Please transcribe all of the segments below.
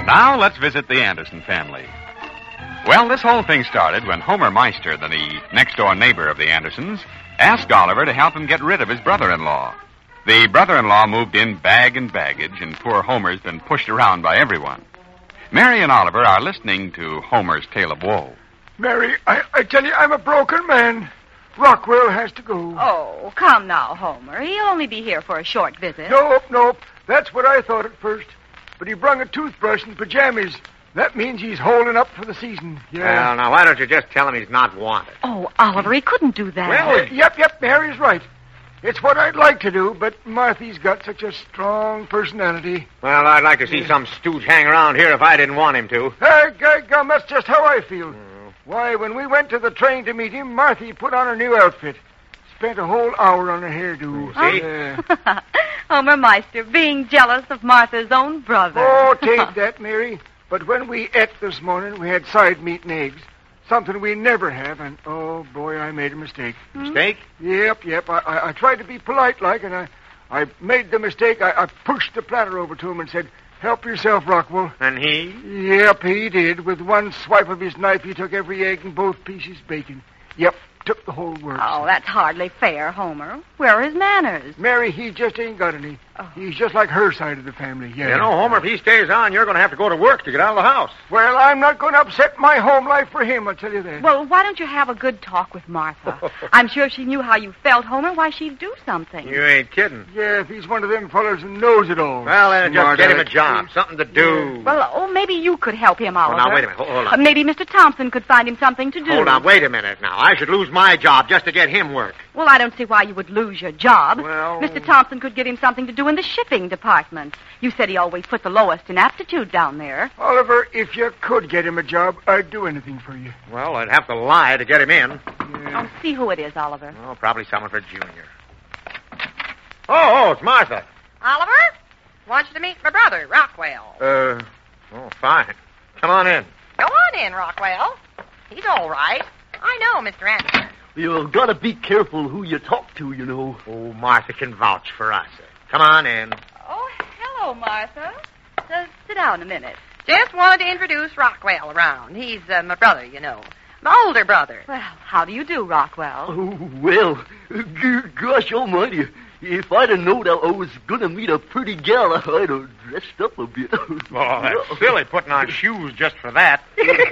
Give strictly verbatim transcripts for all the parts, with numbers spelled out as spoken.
Now let's visit the Anderson family. Well, this whole thing started when Homer Meister, the next-door neighbor of the Andersons, asked Oliver to help him get rid of his brother-in-law. The brother-in-law moved in bag and baggage, and poor Homer's been pushed around by everyone. Mary and Oliver are listening to Homer's tale of woe. Mary, I, I tell you, I'm a broken man. Rockwell has to go. Oh, come now, Homer. He'll only be here for a short visit. Nope, nope. That's what I thought at first. But he brung a toothbrush and pajamas. That means he's holding up for the season. Yeah. Well, now, why don't you just tell him he's not wanted? Oh, Oliver, he couldn't do that. Well, yep, yep, Mary's right. It's what I'd like to do, but Marthy's got such a strong personality. Well, I'd like to see some stooge hang around here if I didn't want him to. Hey, gum, that's just how I feel. Mm. Why, when we went to the train to meet him, Marthy put on her new outfit. Spent a whole hour on her hairdo. See? Uh, Homer Meister being jealous of Martha's own brother. Oh, take that, Mary. But when we ate this morning, we had side meat and eggs. Something we never have, and oh, boy, I made a mistake. Mistake? Yep, yep. I, I, I tried to be polite-like, and I, I made the mistake. I, I pushed the platter over to him and said, help yourself, Rockwell. And he? Yep, he did. With one swipe of his knife, he took every egg and both pieces bacon. Yep, took the whole works. Oh, that's hardly fair, Homer. Where are his manners? Mary, he just ain't got any. Oh. He's just like her side of the family, yeah. You know, Homer, if he stays on, you're going to have to go to work to get out of the house. Well, I'm not going to upset my home life for him, I'll tell you that. Well, why don't you have a good talk with Martha? I'm sure if she knew how you felt, Homer, why, she'd do something. You ain't kidding. Yeah, if he's one of them fellers who knows it all. Well, then just get him a job, something to do. Yeah. Well, oh, maybe you could help him, Oliver. Oh, now, wait a minute. Hold, hold on. Uh, maybe Mister Thompson could find him something to do. Hold on, wait a minute now. I should lose my job just to get him work. Well, I don't see why you would lose your job. Well... Mister Thompson could get him something to do in the shipping department. You said he always put the lowest in aptitude down there. Oliver, if you could get him a job, I'd do anything for you. Well, I'd have to lie to get him in. Yeah. Oh, see who it is, Oliver. Oh, probably someone for Junior. Oh, oh, it's Martha. Oliver? Want you to meet my brother, Rockwell. Uh, oh, fine. Come on in. Go on in, Rockwell. He's all right. I know, Mister Anderson. You gotta be careful who you talk to, you know. Oh, Martha can vouch for us. Come on in. Oh, hello, Martha. Uh, sit down a minute. Just wanted to introduce Rockwell around. He's uh, my brother, you know. My older brother. Well, how do you do, Rockwell? Oh, well, g- gosh almighty. If I'd have known I was going to meet a pretty gal, I'd have dressed up a bit. Oh, that's silly, putting on shoes just for that.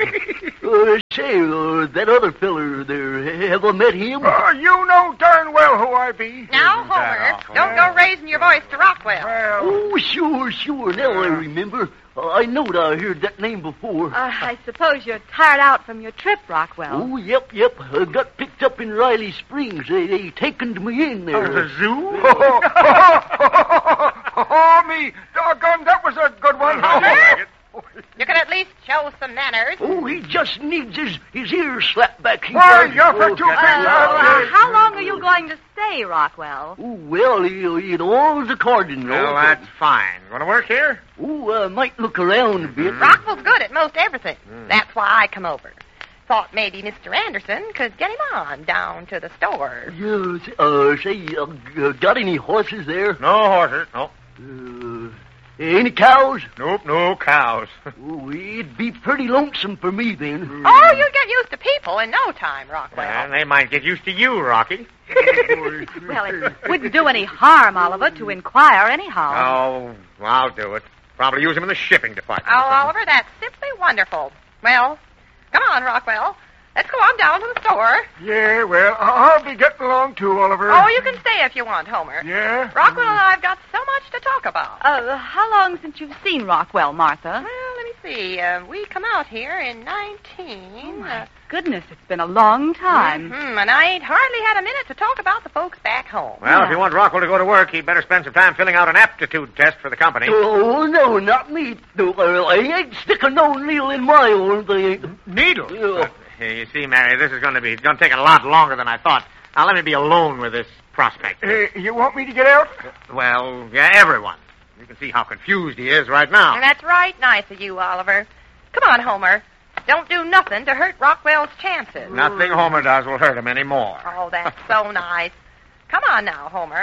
uh, say, uh, that other feller there, have I met him? Oh, you know darn well who I be. Now, Homer, don't go raising your voice to Rockwell. Well... Oh, sure, sure. Now I remember. Uh, I knowed I heard that name before. Uh, I suppose you're tired out from your trip, Rockwell. Oh, yep, yep. I got picked up in Riley Springs. They, they taken me in there. Oh, the zoo? oh, oh, oh, oh, me. Doggone, that was a good one. Homer, you can at least show some manners. Oh, he just needs his, his ears slapped back. He Why, does. you're for Oh, two Uh, things. uh, how long are you going to stay, Rockwell? Oh, well, it, it all's according, you know. Well, that's fine. Want to work here? Oh, I uh, might look around a bit. Rockwell's good at most everything. Mm. That's why I come over. Thought maybe Mister Anderson could get him on down to the store. Yes, uh, say, uh, got any horses there? No horses, no. Uh, any cows? Nope, no cows. Oh, it'd be pretty lonesome for me then. Oh, you'd get used to people in no time, Rockwell. Well, they might get used to you, Rocky. Well, it wouldn't do any harm, Oliver, to inquire anyhow. Oh, I'll do it. Probably use him in the shipping department. Oh, Oliver, that's simply wonderful. Well, come on, Rockwell. Let's go on down to the store. Yeah, well, I'll be getting along too, Oliver. Oh, you can stay if you want, Homer. Yeah? Rockwell and I've got so much to talk about. Uh, how long since you've seen Rockwell, Martha? Well, let me see. Uh, we come out here in nineteen. Oh, my uh, goodness, it's been a long time. Mm-hmm, and I ain't hardly had a minute to talk about the folks back home. Well, Yeah. if you want Rockwell to go to work, he'd better spend some time filling out an aptitude test for the company. Oh, no, not me. No, uh, I ain't sticking no needle in my arm. They ain't. Needle? Yeah. Uh, you see, Mary, this is going to be going to take a lot longer than I thought. Now, let me be alone with this prospect. Hey, you want me to get out? Well, yeah, everyone. You can see how confused he is right now. And that's right nice of you, Oliver. Come on, Homer. Don't do nothing to hurt Rockwell's chances. Nothing Homer does will hurt him anymore. Oh, that's so nice. Come on now, Homer.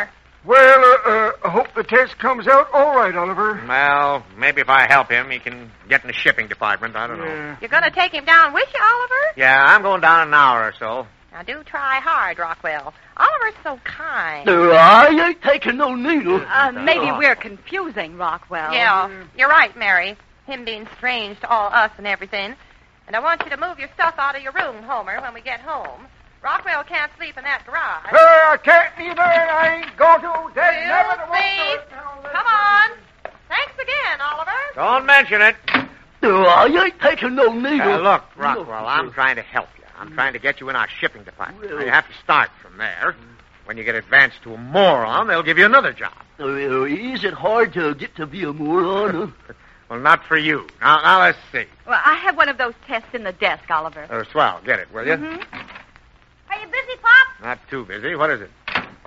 Well, uh, uh, I hope the test comes out all right, Oliver. Well, maybe if I help him, he can get in the shipping department. I don't know. Yeah. You're going to take him down with you, Oliver? Yeah, I'm going down in an hour or so. Now, do try hard, Rockwell. Oliver's so kind. Uh, I ain't taking no needle. Uh, maybe we're confusing, Rockwell. Yeah, you're right, Mary. Him being strange to all us and everything. And I want you to move your stuff out of your room, Homer, when we get home. Rockwell can't sleep in that garage. Uh, I can't neither, and I ain't going to. Dad, We'll never to see. want to- Come on. Thanks again, Oliver. Don't mention it. Uh, I ain't taking no needle. Uh, look, Rockwell, I'm trying to help you. I'm trying to get you in our shipping department. Now, you have to start from there. When you get advanced to a moron, they'll give you another job. Uh, is it hard to get to be a moron? Huh? Well, not for you. Now, now let's see. Well, I have one of those tests in the desk, Oliver. Uh, swell, get it, will you? Mm-hmm. Are you busy, Pop? Not too busy. What is it?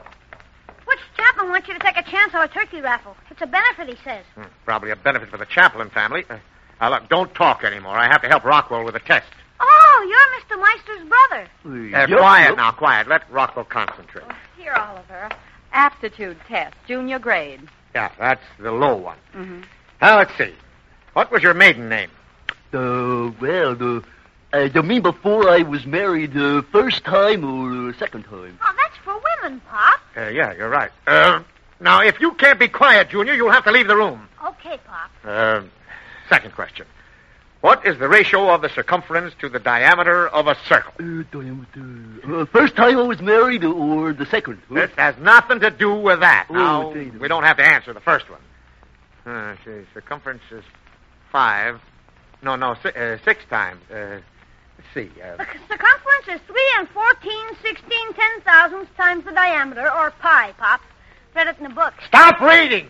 Butch Chapman wants you to take a chance on a turkey raffle. It's a benefit, he says. Hmm, probably a benefit for the Chaplin family. Uh, now, look, don't talk anymore. I have to help Rockwell with the test. Oh, you're Mister Meister's brother. Uh, Yup, quiet yup. now, quiet. Let Rockwell concentrate. Here, Oliver. Aptitude test, junior grade. Yeah, that's the low one. Mm-hmm. Now, let's see. What was your maiden name? Uh, well, the, uh, you mean before I was married the first time or the second time? Oh, that's for women, Pop. Uh, yeah, you're right. Uh, now, if you can't be quiet, Junior, you'll have to leave the room. Okay, Pop. Uh, second question. What is the ratio of the circumference to the diameter of a circle? Uh, diameter. Uh, first time I was married or the second? Huh? This has nothing to do with that. Oh, Now, okay. we don't have to answer the first one. Uh, let's see, circumference is five. No, no, si- uh, six times. Uh, let's see. Uh, The c- circumference is three and fourteen, sixteen, ten thousandths times the diameter, or pi, Pop. Read it in the book. Stop reading!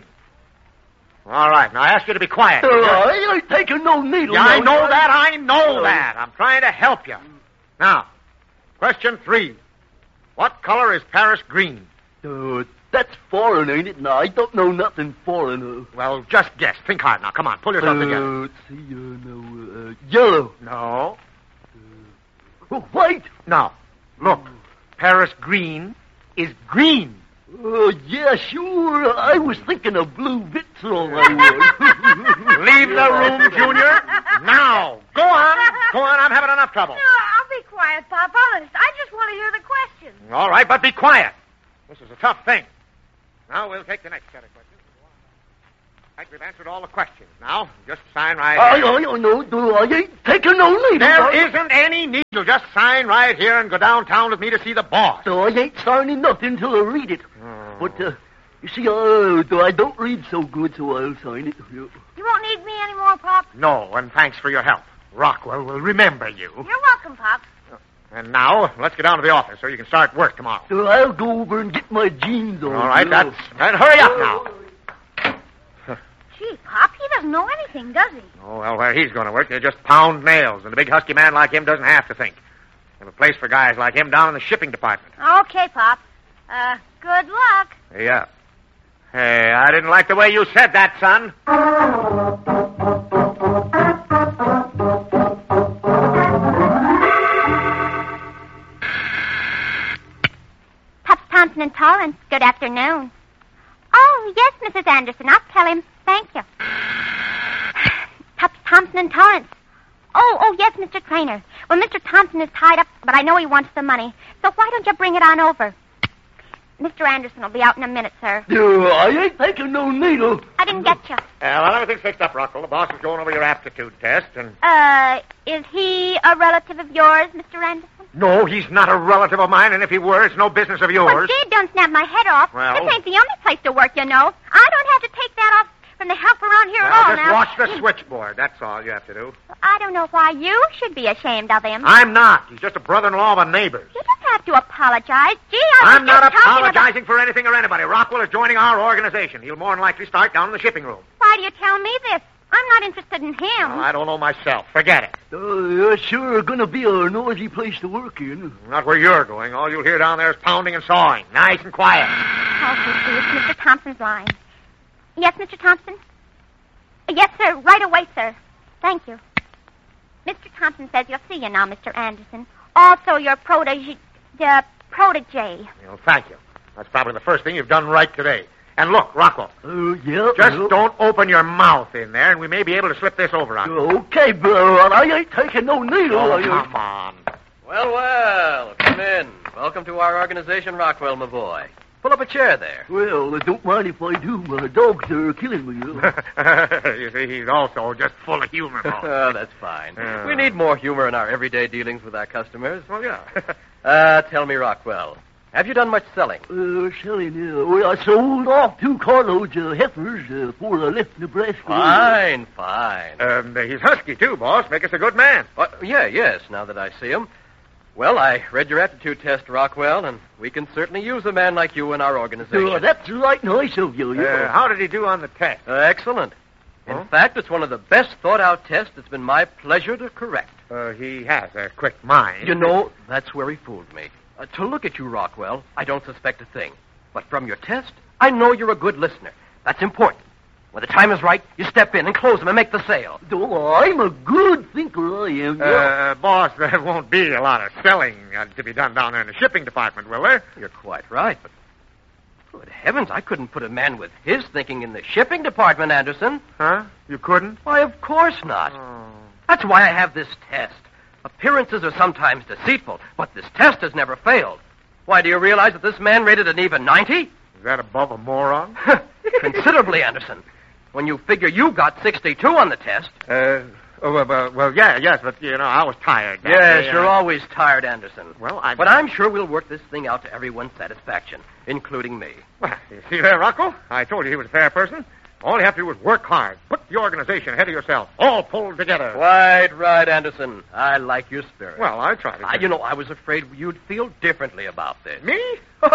All right, now I ask you to be quiet. Uh, I ain't taking no needle. Yeah, I now. know that. I know Oh. that. I'm trying to help you. Now, question three. What color is Paris green? Uh, that's foreign, ain't it? No, I don't know nothing foreign. Uh, Well, just guess. Think hard now. Come on, pull yourself uh, together. let's see, uh, no, uh, yellow. No. Oh, white. No. Look, Paris green is green. Oh, yeah, sure. I was thinking of blue Vitzel. I was. Leave the room, Junior. Now. Go on. Go on. I'm having enough trouble. No, I'll be quiet, Pop. Honest, I just want to hear the question. All right, but be quiet. This is a tough thing. Now we'll take the next set of questions. I think we've answered all the questions. Now, just sign right I, here. I don't know. Do I ain't taking no needle. There I- isn't any need. You'll just sign right here and go downtown with me to see the boss. So I ain't signing nothing till I read it. Oh. But, uh, you see, uh, I don't read so good, so I'll sign it. Yeah. You won't need me anymore, Pop. No, and thanks for your help. Rockwell will remember you. You're welcome, Pop. And now, let's get down to the office so you can start work tomorrow. So I'll go over and get my jeans on. All right, yeah. that's... And hurry up now. Gee, Pop, he doesn't know anything, does he? Oh, well, where he's going to work, they just pound nails, and a big husky man like him doesn't have to think. They have a place for guys like him down in the shipping department. Okay, Pop. Uh, good luck. Yeah. Hey, I didn't like the way you said that, son. Pops Thompson and Torrance, good afternoon. Oh, yes, Missus Anderson, I'll tell him. Thank you. Pops Thompson and Torrance. Oh, oh, yes, Mister Trainer. Well, Mister Thompson is tied up, but I know he wants the money. So why don't you bring it on over? Mister Anderson will be out in a minute, sir. Yeah, I ain't taking no needle. I didn't get you. Uh, well, everything's fixed up, Rockwell. The boss is going over your aptitude test, and... Uh, is he a relative of yours, Mister Anderson? No, he's not a relative of mine, and if he were, it's no business of Well, yours. gee, don't snap my head off. Well- This ain't the only place to work, you know. I don't have to take that off from the help around here Well, at all just now. watch the switchboard. That's all you have to do. I don't know why you should be ashamed of him. I'm not. He's just a brother-in-law of a neighbor's. You don't have to apologize. Gee, I was I'm not just talking about- apologizing for anything or anybody. Rockwell is joining our organization. He'll more than likely start down in the shipping room. Why do you tell me this? I'm not interested in him. Well, I don't know myself. Forget it. Uh, yeah, sure gonna be a noisy place to work in. Not where you're going. All you'll hear down there is pounding and sawing. Nice and quiet. Oh, see, it's Mister Thompson's line. Yes, Mister Thompson? Yes, sir. Right away, sir. Thank you. Mister Thompson says he'll see you now, Mister Anderson. Also, your protege... The protege. Well, thank you. That's probably the first thing you've done right today. And look, Rocco. Uh, yeah. Just uh, don't open your mouth in there, and we may be able to slip this over on you. Okay, but I ain't taking no needle. Oh, I ain't- come on. Well, well, come in. Welcome to our organization, Rockwell, my boy. Pull up a chair there. Well, uh, don't mind if I do. My dogs are killing me. You see, he's also just full of humor, boss. Oh, that's fine. Yeah. We need more humor in our everyday dealings with our customers. Well, yeah. Uh, tell me, Rockwell, have you done much selling? Uh, selling, uh, well, I sold off two carloads of heifers uh, before I left Nebraska. Fine, fine. um, he's husky, too, boss. Make us a good man. Uh, yeah, yes, now that I see him. Well, I read your aptitude test, Rockwell, and we can certainly use a man like you in our organization. Uh, that's right nice of you, Uh, yeah. how did he do on the test? Uh, excellent. In Huh? fact, it's one of the best thought-out tests it's been my pleasure to correct. Uh, he has a quick mind. You know, that's where he fooled me. Uh, to look at you, Rockwell, I don't suspect a thing. But from your test, I know you're a good listener. That's important. When the time is right, you step in and close them and make the sale. Oh, I'm a good thinker, I am. Yeah. Uh, boss, there won't be a lot of selling uh, to be done down there in the shipping department, will there? You're quite right, but good heavens, I couldn't put a man with his thinking in the shipping department, Anderson. Huh? You couldn't? Why, of course not. That's why I have this test. Appearances are sometimes deceitful, but this test has never failed. Why, do you realize that this man rated an even ninety? Is that above a moron? Considerably, Anderson. When you figure you got sixty-two on the test. Uh, oh, well, well, well, yeah, yes, but, you know, I was tired. that Yes, day, you're uh, always tired, Anderson. Well, I... But I'm sure we'll work this thing out to everyone's satisfaction, including me. Well, you see there, Rocco? I told you he was a fair person. All you have to do is work hard. Put the organization ahead of yourself. All pulled together. Right, right, Anderson. I like your spirit. Well, I tried to... Ah, you know, I was afraid you'd feel differently about this. Me? oh,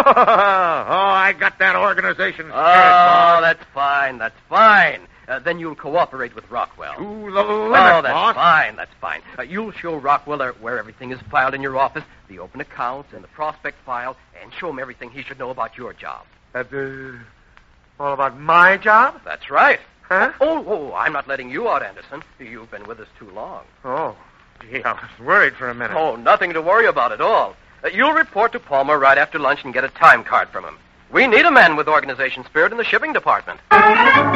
I got that organization spirit, Oh, boss. that's fine, that's fine. Uh, then you'll cooperate with Rockwell. To the limit, Oh, that's boss. fine, that's fine. Uh, you'll show Rockwell uh, where everything is filed in your office, the open accounts and the prospect file, and show him everything he should know about your job. That, uh, all about my job? That's right. Huh? Oh, oh, I'm not letting you out, Anderson. You've been with us too long. Oh, gee, I was worried for a minute. Oh, nothing to worry about at all. Uh, you'll report to Palmer right after lunch and get a time card from him. We need a man with organization spirit in the shipping department.